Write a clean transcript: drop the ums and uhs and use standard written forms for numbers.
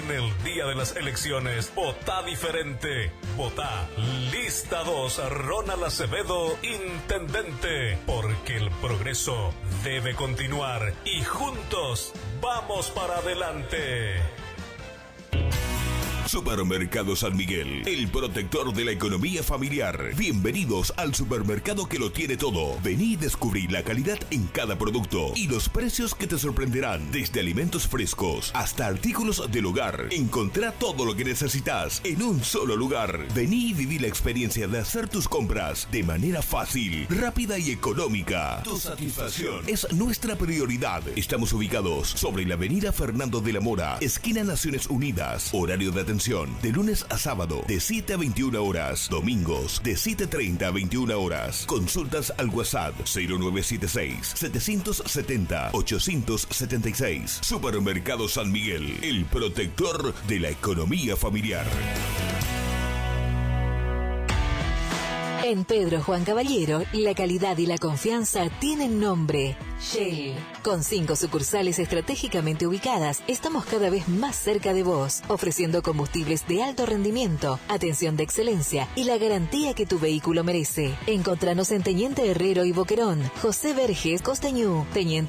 En el día de las elecciones, vota diferente. Vota Lista 2, Ronald Acevedo, Intendente. Porque el progreso debe continuar y juntos vamos para adelante. Supermercado San Miguel, el protector de la economía familiar. Bienvenidos al supermercado que lo tiene todo. Vení y descubrí la calidad en cada producto y los precios que te sorprenderán. Desde alimentos frescos hasta artículos del hogar. Encontrá todo lo que necesitas en un solo lugar. Vení y viví la experiencia de hacer tus compras de manera fácil, rápida y económica. Tu satisfacción es nuestra prioridad. Estamos ubicados sobre la avenida Fernando de la Mora, esquina Naciones Unidas. Horario de atención de lunes a sábado de 7 a 21 horas, domingos de 7:30 a 21 horas. Consultas al WhatsApp 0976-770-876. Supermercado San Miguel, el protector de la economía familiar. En Pedro Juan Caballero, la calidad y la confianza tienen nombre. Shell. Con 5 sucursales estratégicamente ubicadas, estamos cada vez más cerca de vos, ofreciendo combustibles de alto rendimiento, atención de excelencia y la garantía que tu vehículo merece. Encontranos en Teniente Herrero y Boquerón, José Verges, Costeñú, Teniente